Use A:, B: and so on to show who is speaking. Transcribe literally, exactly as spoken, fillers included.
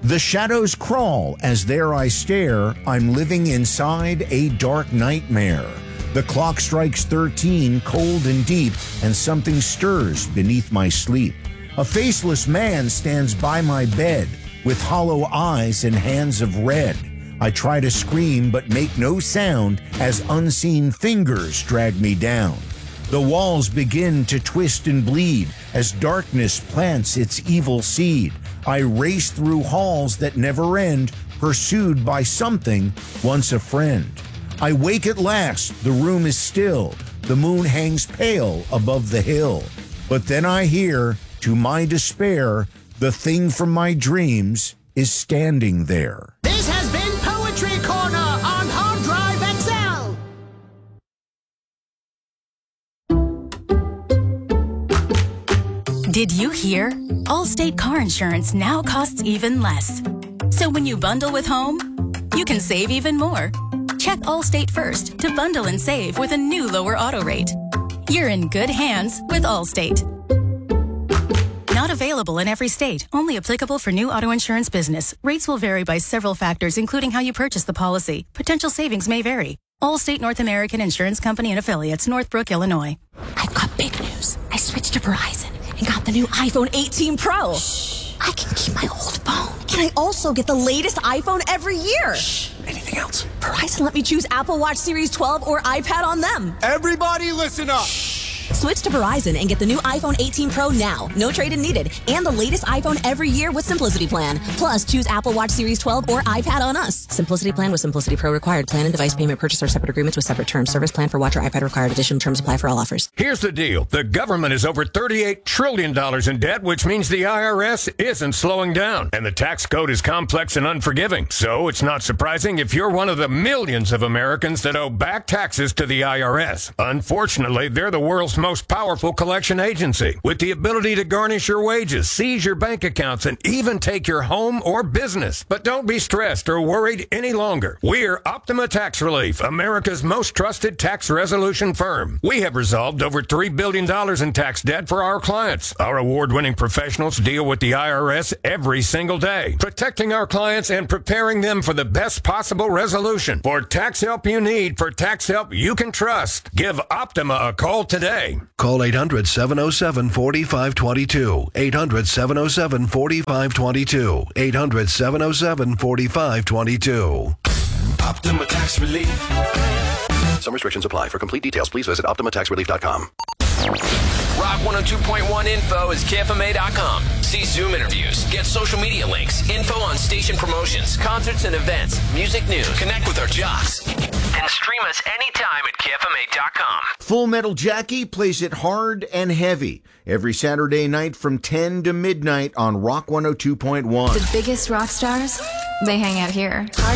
A: The shadows crawl as there I stare. I'm living inside a dark nightmare. The clock strikes thirteen, cold and deep, and something stirs beneath my sleep. A faceless man stands by my bed with hollow eyes and hands of red. I try to scream but make no sound as unseen fingers drag me down. The walls begin to twist and bleed as darkness plants its evil seed. I race through halls that never end, pursued by something once a friend. I wake at last, the room is still. The moon hangs pale above the hill. But then I hear, to my despair, the thing from my dreams is standing there.
B: This has been Poetry Corner on Hard Drive X L.
C: Did you hear? Allstate car insurance now costs even less. So when you bundle with home, you can save even more. Check Allstate first to bundle and save with a new lower auto rate. You're in good hands with Allstate. Not available in every state. Only applicable for new auto insurance business. Rates will vary by several factors, including how you purchase the policy. Potential savings may vary. Allstate North American Insurance Company and Affiliates, Northbrook, Illinois.
D: I've got big news. I switched to Verizon and got the new iPhone eighteen Pro. Shh. I can keep my old phone. And I also get the latest iPhone every year.
E: Shh. Anything else?
D: Verizon let me choose Apple Watch Series twelve or iPad on them.
E: Everybody listen up. Shh.
D: Switch to Verizon and get the new iPhone eighteen Pro now. No trade-in needed. And the latest iPhone every year with Simplicity Plan. Plus, choose Apple Watch Series twelve or iPad on us. Simplicity Plan with Simplicity Pro required. Plan and device payment purchase are separate agreements with separate terms. Service plan for watch or iPad required. Additional terms apply for all offers.
F: Here's the deal. The government is over thirty-eight trillion dollars in debt, which means the I R S isn't slowing down. And the tax code is complex and unforgiving. So it's not surprising if you're one of the millions of Americans that owe back taxes to the I R S. Unfortunately, they're the world's most powerful collection agency with the ability to garnish your wages, seize your bank accounts, and even take your home or business. But don't be stressed or worried any longer. We're Optima Tax Relief, America's most trusted tax resolution firm. We have resolved over three billion dollars in tax debt for our clients. Our award-winning professionals deal with the I R S every single day, protecting our clients and preparing them for the best possible resolution. For tax help you need, for tax help you can trust, give Optima a call today.
G: Call eight hundred, seven oh seven, four five two two. eight hundred, seven oh seven, four five two two. eight hundred, seven oh seven, four five two two.
E: Optima Tax Relief.
G: Some restrictions apply. For complete details, please visit optima tax relief dot com.
H: Rock one oh two point one info is K F M A dot com. See Zoom interviews, get social media links, info on station promotions, concerts and events, music news. Connect with our jocks. And stream us anytime at K F M A dot com.
A: Full Metal Jackie plays it hard and heavy every Saturday night from ten to midnight on Rock one oh two point one.
I: The biggest rock stars, they hang out here.